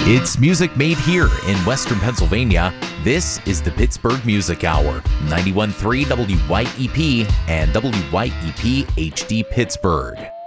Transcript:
It's music made here in Western Pennsylvania. This is the Pittsburgh Music Hour, 91.3 WYEP and WYEP HD Pittsburgh.